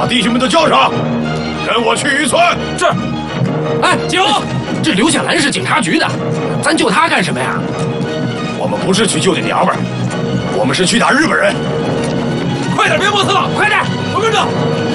弟兄们都叫上，跟我去渔村。 是。哎，景，这刘夏兰是警察局的，咱救他干什么呀？ 我们不是去救那娘们儿，我们是去打日本人。 快点，别磨蹭了，快点，我跟着。